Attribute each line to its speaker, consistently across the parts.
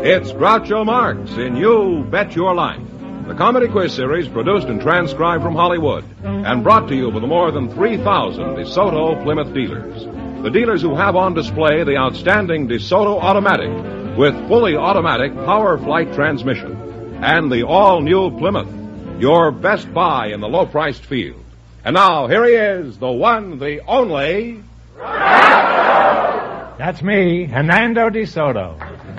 Speaker 1: It's Groucho Marx in You Bet Your Life, the comedy quiz series produced and transcribed from Hollywood and brought to you by the more than 3,000 DeSoto Plymouth dealers. The dealers who have on display the outstanding DeSoto Automatic with fully automatic power flight transmission and the all-new Plymouth, your best buy in the low-priced field. And now, here he is, the one, the only...
Speaker 2: That's me, Hernando DeSoto.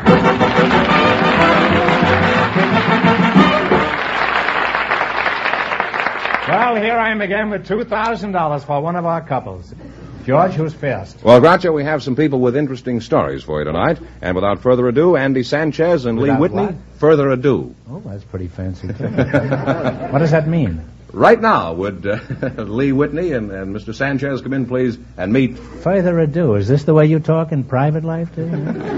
Speaker 2: Well, here I am again with $2,000 for one of our couples. George, who's first?
Speaker 1: Well, Groucho, we have some people with interesting stories for you tonight. And without further ado, Andy Sanchez and Lee Whitney.
Speaker 2: What?
Speaker 1: Further ado.
Speaker 2: Oh, that's pretty fancy, too. What does that mean?
Speaker 1: Right now, would Lee Whitney and Mr. Sanchez come in, please, and meet...
Speaker 2: Further ado. Is this the way you talk in private life, too?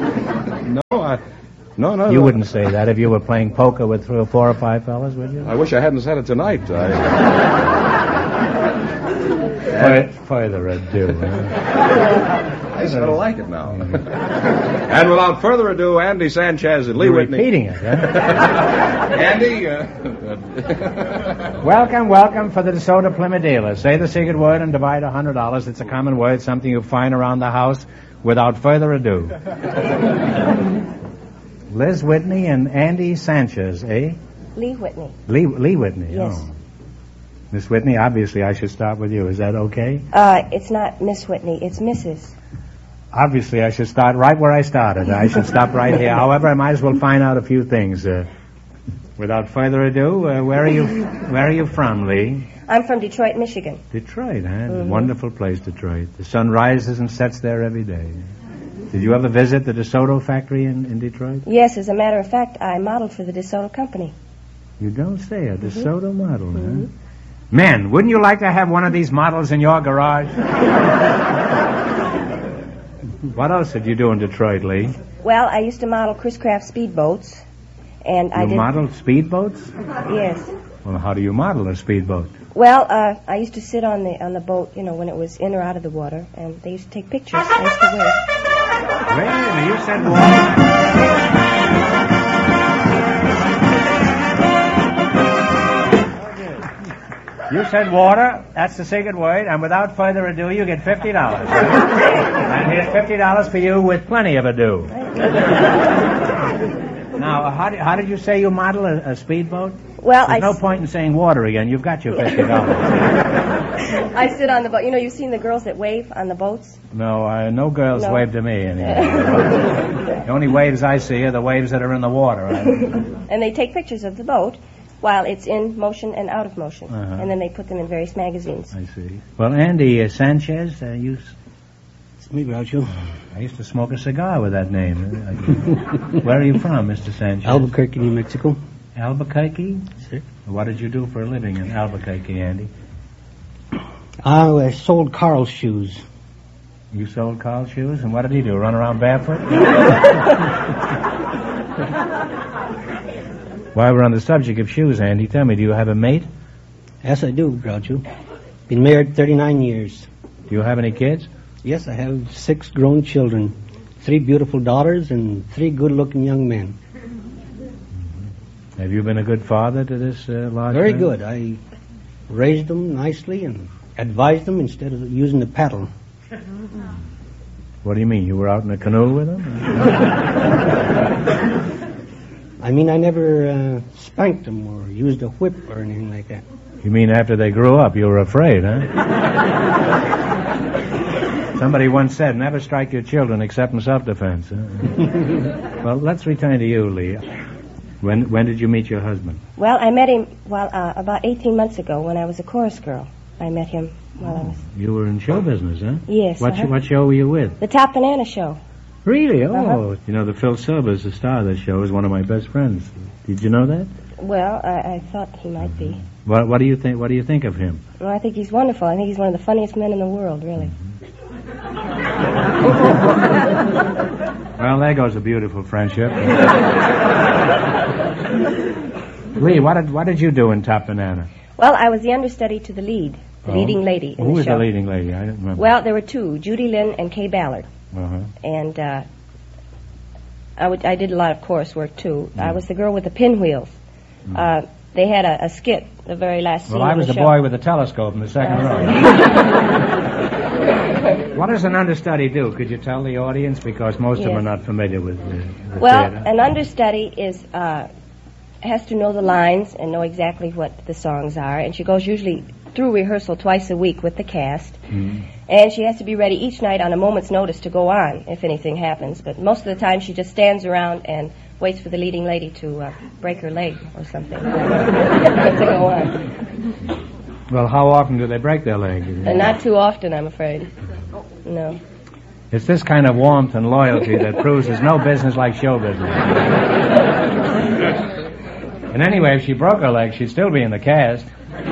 Speaker 1: No.
Speaker 2: You wouldn't say that if you were playing poker with 3 or 4 or 5 fellas, would you?
Speaker 1: I wish I hadn't said it tonight.
Speaker 2: Further ado.
Speaker 1: I sort of like it now. And without further ado, Andy Sanchez and Lee
Speaker 2: You're
Speaker 1: Whitney.
Speaker 2: repeating it, huh?
Speaker 1: Andy,
Speaker 2: Welcome for the DeSoto Plymouth dealer. Say the secret word and divide $100. It's a common word, something you find around the house. Without further ado. Liz Whitney and Andy Sanchez, eh?
Speaker 3: Lee Whitney.
Speaker 2: Lee Whitney,
Speaker 3: Yes.
Speaker 2: Oh. Miss Whitney, obviously I should start with you. Is that okay?
Speaker 3: It's not Miss Whitney, it's Mrs.
Speaker 2: Obviously I should start right where I started. I should stop right here. However, I might as well find out a few things. Without further ado, where are you from, Lee?
Speaker 3: I'm from Detroit, Michigan.
Speaker 2: Detroit, huh?
Speaker 3: Mm-hmm.
Speaker 2: Wonderful place, Detroit. The sun rises and sets there every day. Did you ever visit the DeSoto factory in Detroit?
Speaker 3: Yes, as a matter of fact, I modeled for the DeSoto company.
Speaker 2: You don't say. A DeSoto model, huh? Men, wouldn't you like to have one of these models in your garage? What else did you do in Detroit, Lee?
Speaker 3: Well, I used to model Chris Craft speedboats, and
Speaker 2: You modeled speedboats?
Speaker 3: Yes.
Speaker 2: Well, how do you model a speedboat?
Speaker 3: Well, I used to sit on the boat, you know, when it was in or out of the water, and they used to take pictures. I used to wait.
Speaker 2: Wait a minute, you said water. You said water, that's the secret word, and without further ado, you get $50. And here's $50 for you with plenty of ado. Now, how did you say you model a speedboat?
Speaker 3: Well,
Speaker 2: There's no point in saying water again. You've got your $50.
Speaker 3: I sit on the boat. You know, you've seen the girls that wave on the boats?
Speaker 2: No, no girls
Speaker 3: No.
Speaker 2: wave to me anymore. The only waves I see are the waves that are in the water.
Speaker 3: And they take pictures of the boat while it's in motion and out of motion.
Speaker 2: Uh-huh.
Speaker 3: And then they put them in various magazines.
Speaker 2: I see. Well, Andy Sanchez,
Speaker 4: It's me, Groucho.
Speaker 2: I used to smoke a cigar with that name. Where are you from, Mr. Sanchez?
Speaker 4: Albuquerque, New Mexico.
Speaker 2: Albuquerque?
Speaker 4: Sir.
Speaker 2: What did you do for a living in Albuquerque, Andy?
Speaker 4: I sold Carl's shoes.
Speaker 2: You sold Carl's shoes, and what did he do, run around barefoot? While we're on the subject of shoes, Andy, tell me, do you have a mate?
Speaker 4: Yes, I do, Groucho. Been married 39 years.
Speaker 2: Do you have any kids?
Speaker 4: Yes, I have 6 grown children, 3 beautiful daughters, and 3 good-looking young men.
Speaker 2: Have you been a good father to this large
Speaker 4: Very
Speaker 2: family?
Speaker 4: good. I raised them nicely and advised them instead of using the paddle.
Speaker 2: What do you mean? You were out in a canoe with them?
Speaker 4: I mean, I never spanked them or used a whip or anything like that.
Speaker 2: You mean after they grew up, you were afraid, huh? Somebody once said, never strike your children except in self-defense. Huh? Well, let's return to you, Lee. When did you meet your husband?
Speaker 3: Well, I met him about 18 months ago when I was a chorus girl. I met him while I was...
Speaker 2: You were in show business, huh?
Speaker 3: Yes.
Speaker 2: What show were you with?
Speaker 3: The Top Banana Show.
Speaker 2: Really? Oh,
Speaker 3: Uh-huh.
Speaker 2: you know, the Phil Silvers, the star of that show, is one of my best friends. Did you know that?
Speaker 3: Well, I thought he might be.
Speaker 2: What do you think? What do you think of him?
Speaker 3: Well, I think he's wonderful. I think he's one of the funniest men in the world, really.
Speaker 2: Well, there goes a beautiful friendship. Lee, what did you do in Top Banana?
Speaker 3: Well, I was the understudy to the lead, the leading lady in
Speaker 2: Who
Speaker 3: the
Speaker 2: was
Speaker 3: show.
Speaker 2: the leading lady? I don't remember.
Speaker 3: Well, there were 2, Judy Lynn and Kay Ballard.
Speaker 2: Uh-huh.
Speaker 3: And I did a lot of coursework, too. I was the girl with the pinwheels. They had a skit, the very last scene.
Speaker 2: Well, I was
Speaker 3: of
Speaker 2: the
Speaker 3: show.
Speaker 2: boy with the telescope in the second row. What does an understudy do? Could you tell the audience? Because most of them are not familiar with the
Speaker 3: Well,
Speaker 2: theater.
Speaker 3: an understudy is has to know the lines and know exactly what the songs are, and she goes usually through rehearsal twice a week with the cast, and she has to be ready each night on a moment's notice to go on if anything happens. But most of the time, she just stands around and waits for the leading lady to break her leg or something to go on.
Speaker 2: Well, how often do they break their leg?
Speaker 3: And not too often, I'm afraid. No.
Speaker 2: It's this kind of warmth and loyalty that proves there's no business like show business. And anyway, if she broke her leg, she'd still be in the cast.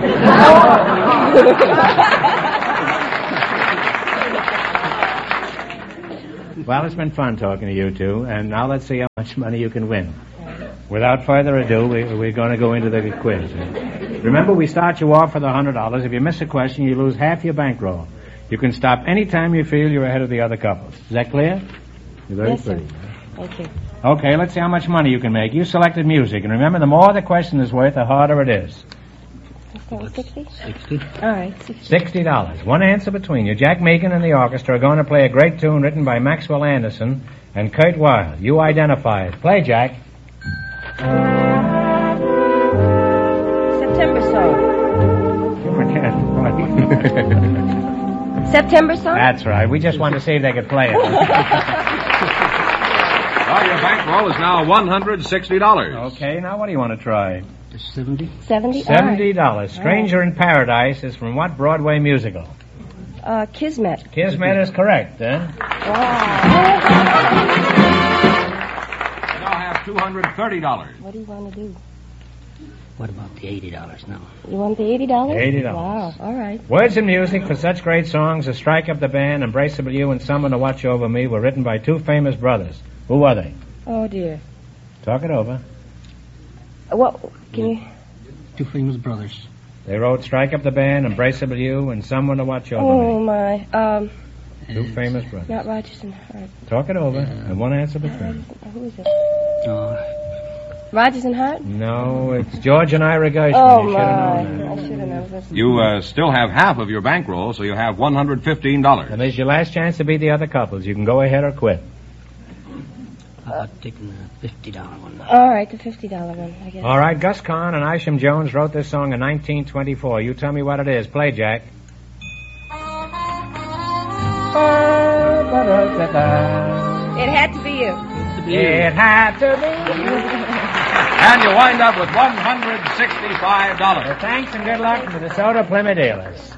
Speaker 2: Well, it's been fun talking to you two, and now let's see how much money you can win. Without further ado, we're going to go into the quiz. Remember, we start you off with $100. If you miss a question, you lose half your bankroll. You can stop any time you feel you're ahead of the other couples. Is that clear? You're very
Speaker 3: Yes, sir.
Speaker 2: pretty.
Speaker 3: Thank you.
Speaker 2: Okay, let's see how much money you can make. You selected music, and remember, the more the question is worth, the harder it is.
Speaker 3: Start with 60?
Speaker 4: 60.
Speaker 3: All right, 60.
Speaker 2: $60. One answer between you. Jack Meakin and the orchestra are going to play a great tune written by Maxwell Anderson and Kurt Weill. You identify it. Play, Jack.
Speaker 3: September song. September song?
Speaker 2: That's right. We just wanted to see if they could play it.
Speaker 1: Well, your bankroll is now $160.
Speaker 2: Okay, now what do you want to try?
Speaker 4: 70.
Speaker 3: 70? All right.
Speaker 2: $70. Stranger in Paradise is from what Broadway musical?
Speaker 3: Kismet.
Speaker 2: Kismet is correct, then.
Speaker 1: You now have $230.
Speaker 3: What do you want to do?
Speaker 4: What about the $80 now?
Speaker 3: You want the $80?
Speaker 2: $80.
Speaker 3: Wow, all right.
Speaker 2: Words and music for such great songs as Strike Up the Band, Embraceable You, and Someone to Watch Over Me were written by two famous brothers. Who are they?
Speaker 3: Oh, dear.
Speaker 2: Talk it over.
Speaker 3: What, can you...
Speaker 4: Two famous brothers.
Speaker 2: They wrote Strike Up the Band, Embraceable You, and Someone to Watch Over
Speaker 3: Oh,
Speaker 2: Me.
Speaker 3: my.
Speaker 2: Two famous brothers.
Speaker 3: Not Rodgers and Hart.
Speaker 2: Talk it over, and one answer between.
Speaker 3: Who is it? Rodgers and Hart?
Speaker 2: No, it's George and Ira Gershwin.
Speaker 3: Oh,
Speaker 2: You should
Speaker 3: my.
Speaker 2: have known
Speaker 3: I
Speaker 2: that.
Speaker 3: should have known.
Speaker 1: You still have half of your bankroll, so you have $115.
Speaker 2: And there's your last chance to beat the other couples. You can go ahead or quit.
Speaker 4: How about taking the $50 one?
Speaker 3: All right, the $50 one, I guess.
Speaker 2: All right, Gus Kahn and Isham Jones wrote this song in 1924. You tell me what it is. Play, Jack.
Speaker 3: It had to be you.
Speaker 2: It had to be.
Speaker 1: And you wind up with $165.
Speaker 2: Well, thanks and good luck to the DeSoto Plymouth dealers.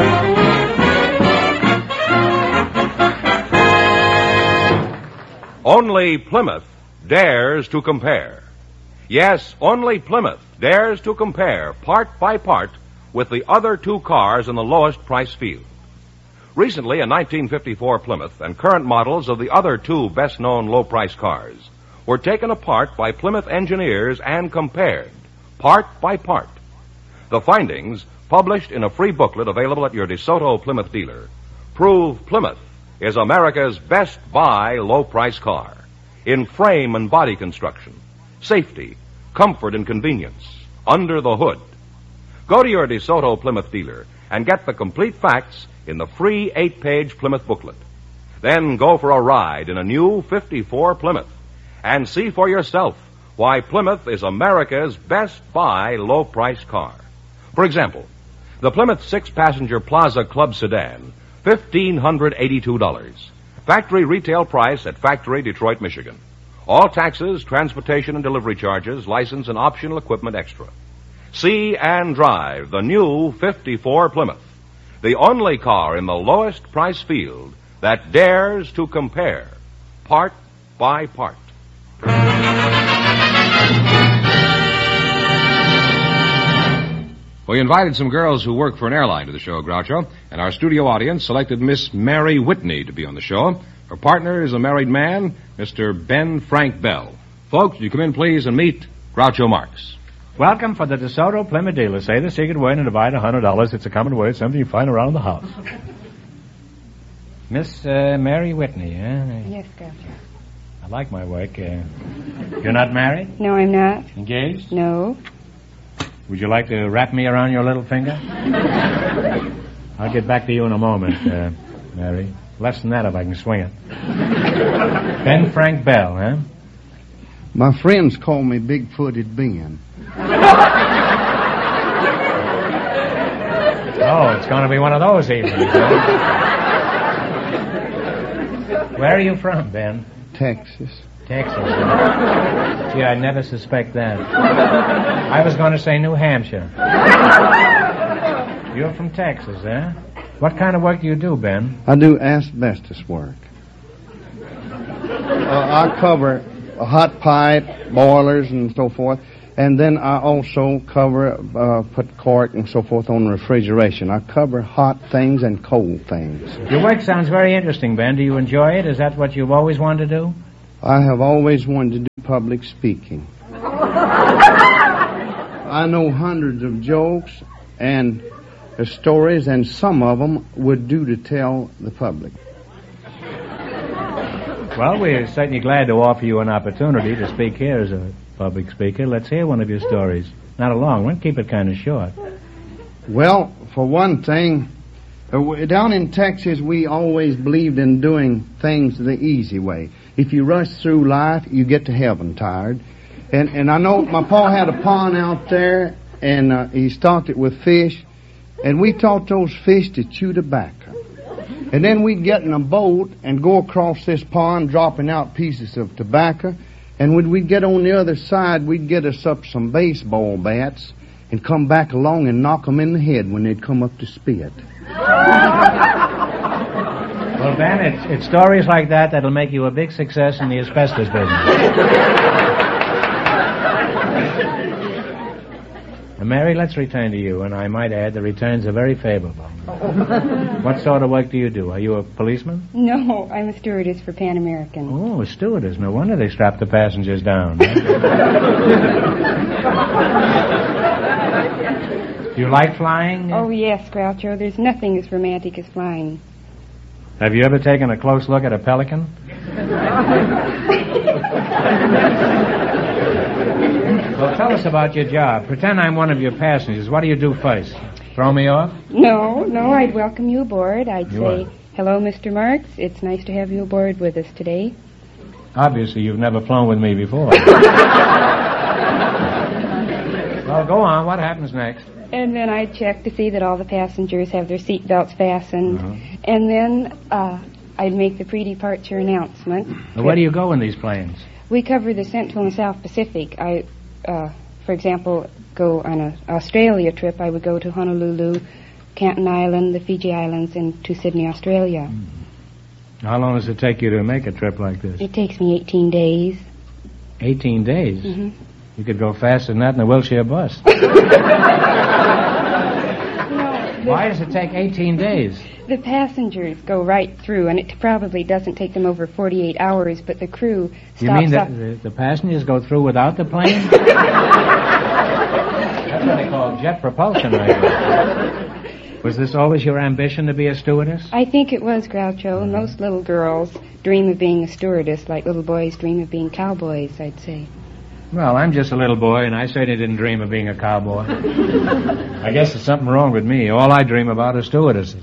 Speaker 1: Only Plymouth dares to compare. Yes, only Plymouth dares to compare part by part with the other two cars in the lowest price field. Recently, a 1954 Plymouth and current models of the other two best-known low-price cars were taken apart by Plymouth engineers and compared, part by part. The findings, published in a free booklet available at your DeSoto Plymouth dealer, prove Plymouth is America's best buy low-price car in frame and body construction, safety, comfort, and convenience, under the hood. Go to your DeSoto Plymouth dealer and get the complete facts in the free 8-page Plymouth booklet. Then go for a ride in a new 54 Plymouth and see for yourself why Plymouth is America's best buy low-price car. For example, the Plymouth 6-passenger Plaza Club sedan, $1,582. Factory retail price at Factory, Detroit, Michigan. All taxes, transportation and delivery charges, license, and optional equipment extra. See and drive the new 54 Plymouth, the only car in the lowest price field that dares to compare, part by part. We invited some girls who work for an airline to the show, Groucho, and our studio audience selected Miss Mary Whitney to be on the show. Her partner is a married man, Mr. Ben Frank Bell. Folks, you come in, please, and meet Groucho Marx.
Speaker 2: Welcome for the DeSoto Plymouth dealer. Say the secret word and divide $100. It's a common word, something you find around the house. Miss Mary Whitney, eh?
Speaker 3: Yes, Groucho.
Speaker 2: A like my work. You're not married?
Speaker 5: No, I'm not.
Speaker 2: Engaged?
Speaker 5: No.
Speaker 2: Would you like to wrap me around your little finger? I'll get back to you in a moment, Mary. Less than that if I can swing it. Ben Frank Bell, huh?
Speaker 6: My friends call me Big-Footed Ben.
Speaker 2: Oh, it's going to be one of those evenings, huh? Where are you from, Ben?
Speaker 6: Texas.
Speaker 2: Texas. Gee, I'd never suspect that. I was going to say New Hampshire. You're from Texas, eh? What kind of work do you do, Ben?
Speaker 6: I do asbestos work. I cover hot pipe, boilers, and so forth. And then I also cover, put cork and so forth on refrigeration. I cover hot things and cold things.
Speaker 2: Your work sounds very interesting, Ben. Do you enjoy it? Is that what you've always wanted to do?
Speaker 6: I have always wanted to do public speaking. I know hundreds of jokes and stories, and some of them would do to tell the public.
Speaker 2: Well, we're certainly glad to offer you an opportunity to speak here as a public speaker. Let's hear one of your stories. Not a long one. Keep it kind of short.
Speaker 6: Well, for one thing, down in Texas, we always believed in doing things the easy way. If you rush through life, you get to heaven tired. And I know my pa had a pond out there, and he stocked it with fish, and we taught those fish to chew tobacco. And then we'd get in a boat and go across this pond, dropping out pieces of tobacco. And when we'd get on the other side, we'd get us up some baseball bats and come back along and knock them in the head when they'd come up to spit.
Speaker 2: Well, Ben, it's stories like that that'll make you a big success in the asbestos business. Now, Mary, let's return to you, and I might add the returns are very favorable. What sort of work do you do? Are you a policeman?
Speaker 5: No, I'm a stewardess for Pan American.
Speaker 2: Oh, a stewardess. No wonder they strap the passengers down. Do you like flying?
Speaker 5: Oh, yes, Groucho. There's nothing as romantic as flying.
Speaker 2: Have you ever taken a close look at a pelican? Well, tell us about your job. Pretend I'm one of your passengers. What do you do first? Throw me off?
Speaker 5: No, I'd welcome you aboard. I'd
Speaker 2: You
Speaker 5: say,
Speaker 2: are.
Speaker 5: hello, Mr. Marks. It's nice to have you aboard with us today.
Speaker 2: Obviously, you've never flown with me before. Well, go on. What happens next?
Speaker 5: And then I'd check to see that all the passengers have their seat belts fastened. And then I'd make the pre-departure announcement.
Speaker 2: Now, where do you go in these planes?
Speaker 5: We cover the Central and South Pacific. I, for example, go on an Australia trip. I would go to Honolulu, Canton Island, the Fiji Islands, and to Sydney, Australia.
Speaker 2: How long does it take you to make a trip like this?
Speaker 5: It takes me 18 days.
Speaker 2: 18 days?
Speaker 5: Mm-hmm.
Speaker 2: You could go faster than that in a wheelchair bus. Why does it take 18 days?
Speaker 5: The passengers go right through, and it probably doesn't take them over 48 hours, but the crew stops
Speaker 2: You mean
Speaker 5: up.
Speaker 2: the passengers go through without the plane? That's what they call jet propulsion, I guess. Was this always your ambition to be a stewardess?
Speaker 5: I think it was, Groucho. Most little girls dream of being a stewardess like little boys dream of being cowboys, I'd say.
Speaker 2: Well, I'm just a little boy, and I certainly didn't dream of being a cowboy. I guess there's something wrong with me. All I dream about are stewardesses.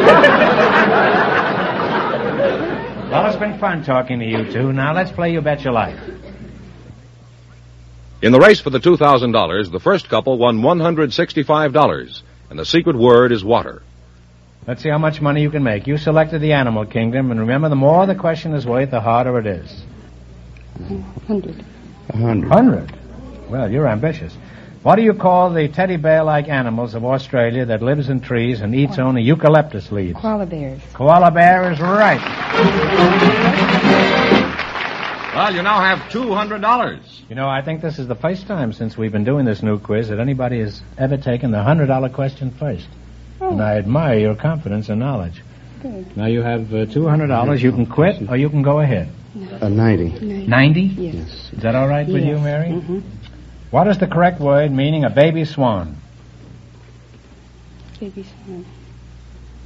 Speaker 2: Well, it's been fun talking to you two. Now let's play You Bet Your Life.
Speaker 1: In the race for the $2,000, the first couple won $165, and the secret word is water.
Speaker 2: Let's see how much money you can make. You selected the animal kingdom, and remember, the more the question is worth, the harder it is.
Speaker 5: 100.
Speaker 6: 100.
Speaker 2: 100? Well, you're ambitious. What do you call the teddy bear-like animals of Australia that lives in trees and eats only eucalyptus leaves?
Speaker 5: Koala bears.
Speaker 2: Koala bear is right.
Speaker 1: Well, you now have $200.
Speaker 2: You know, I think this is the first time since we've been doing this new quiz that anybody has ever taken the $100 question first. And I admire your confidence and knowledge.
Speaker 5: Good.
Speaker 2: Now you have $200. You can quit or you can go ahead.
Speaker 6: 90.
Speaker 2: 90?
Speaker 5: Yes.
Speaker 2: Is that all right with you,
Speaker 5: Yes.
Speaker 2: Mary?
Speaker 5: Mm-hmm.
Speaker 2: What is the correct word meaning a baby swan?
Speaker 5: Baby swan.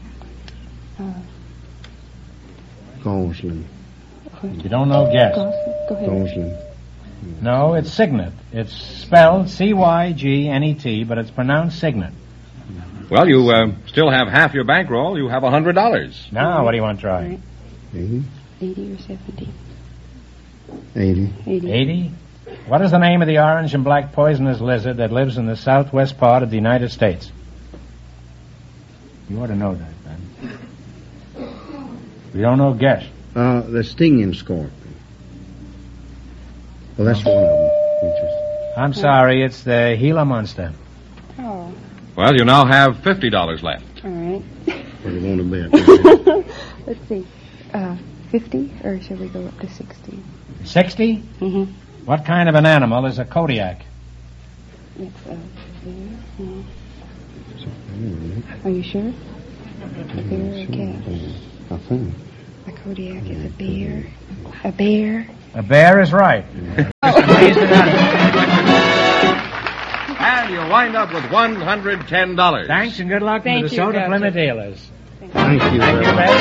Speaker 6: Gosling.
Speaker 2: You don't know, guess.
Speaker 5: Gosling. Go ahead.
Speaker 6: Roseland.
Speaker 2: No, it's Signet. It's spelled C-Y-G-N-E-T, but it's pronounced Signet.
Speaker 1: Well, you still have half your bankroll. You have $100.
Speaker 2: Now, what do you want to try?
Speaker 5: Right.
Speaker 6: 80?
Speaker 5: 80 or 70?
Speaker 6: 80.
Speaker 5: 80.
Speaker 2: 80? What is the name of the orange and black poisonous lizard that lives in the southwest part of the United States? You ought to know that, man. If you don't know, guess.
Speaker 6: The stinging scorpion. Well, that's one of them.
Speaker 2: I'm sorry, it's the Gila monster.
Speaker 5: Oh,
Speaker 1: Well, you now have $50 left.
Speaker 5: all right.
Speaker 6: What do you want to bet?
Speaker 5: Let's see. 50, or should we go up to 60?
Speaker 2: 60?
Speaker 5: Mm-hmm.
Speaker 2: What kind of an animal is a Kodiak?
Speaker 5: It's a bear. Are you sure? A bear or a cat?
Speaker 6: I think.
Speaker 5: A Kodiak is a bear. A bear.
Speaker 2: A bear is right.
Speaker 1: And you wind up with $110.
Speaker 2: Thanks and good luck
Speaker 5: Thank
Speaker 2: with the
Speaker 5: you,
Speaker 2: Soda
Speaker 5: Groucho.
Speaker 2: Plymouth dealers.
Speaker 6: Thank you
Speaker 2: Thank
Speaker 6: very
Speaker 2: you,
Speaker 6: much.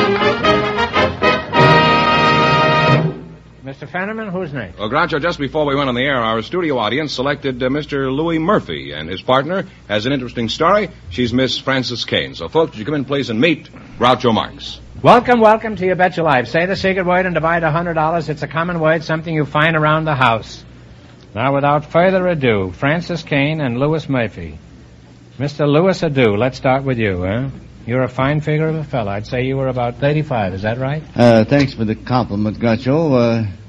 Speaker 2: Mr. Fenneman, who's next?
Speaker 1: Well, Groucho, just before we went on the air, our studio audience selected Mr. Louis Murphy, and his partner has an interesting story. She's Miss Frances Kane. So, folks, would you come in, please, and meet Groucho Marx.
Speaker 2: Welcome, welcome to You Bet Your Life. Say the secret word and divide $100. It's a common word, something you find around the house. Now, without further ado, Frances Kane and Louis Murphy. Mr. Louis Adu, let's start with you, huh? You're a fine figure of a fellow. I'd say you were about 35, is that right?
Speaker 7: Thanks for the compliment, Groucho.